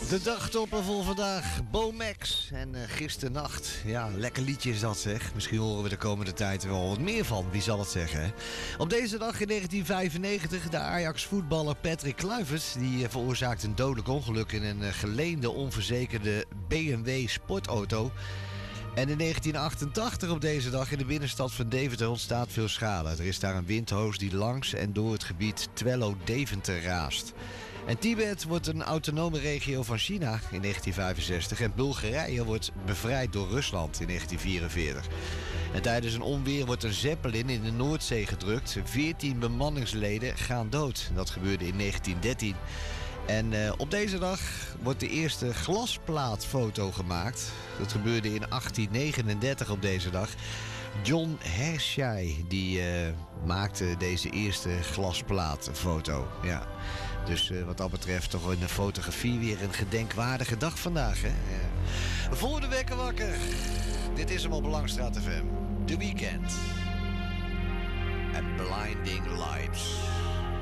De dagtopper voor vandaag, Bo Max en gisternacht. Ja, lekker liedje is dat zeg. Misschien horen we de komende tijd er wel wat meer van, wie zal het zeggen. Hè? Op deze dag in 1995, de Ajax-voetballer Patrick Kluivert... die veroorzaakt een dodelijk ongeluk in een geleende onverzekerde BMW sportauto. En in 1988 op deze dag in de binnenstad van Deventer ontstaat veel schade. Er is daar een windhoos die langs en door het gebied Twello-Deventer raast. En Tibet wordt een autonome regio van China in 1965 en Bulgarije wordt bevrijd door Rusland in 1944. En tijdens een onweer wordt een zeppelin in de Noordzee gedrukt. 14 bemanningsleden gaan dood. Dat gebeurde in 1913. En op deze dag wordt de eerste glasplaatfoto gemaakt. Dat gebeurde in 1839 op deze dag. John Hershey die maakte deze eerste glasplaatfoto. Ja. Dus wat dat betreft toch in de fotografie weer een gedenkwaardige dag vandaag. Hè? Voor de wekker wakker. Dit is hem op Langstraat FM. The Weeknd. En Blinding Lights.